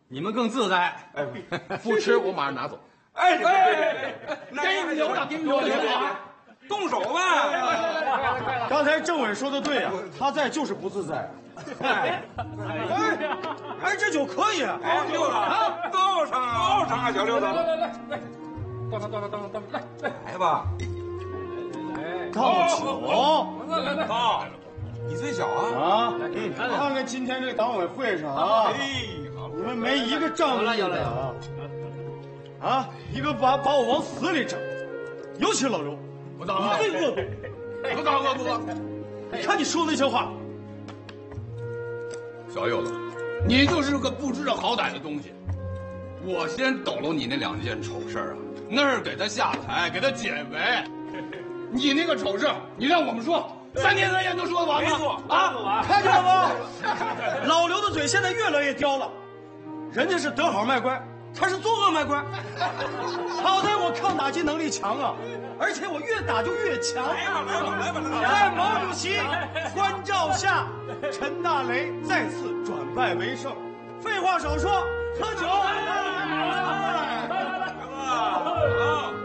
你们更自在。 哎，不吃我马上拿走。 哎， 给你留着，给你留着， 动手吧！ 刚才政委说的对呀，他在就是不自在。哎，这酒可以。 哎，溜子，倒上啊，小溜子，来，倒上，来吧。 倒酒， 倒，你最小啊。 看看今天这个党委会上啊，你们没一个仗义的啊，一个把我往死里整，尤其老周， 不当了， 最恶毒。 不当了，不当。 你看你说那些话， 小柚子，你就是个不知道好歹的东西。我先抖搂你那2件丑事啊，那是给他下台，给他减肥。你那个丑事，你让我们说，3天3夜能说得完吗？ 没错啊，看见了吗？老刘的嘴现在越来越刁了，人家是得好卖乖，他是作恶卖乖。好在我抗打击能力强啊，而且我越打就越强。 来吧！ 在毛主席关照下，陈大雷再次转败为胜。废话少说，喝酒！ 来吧！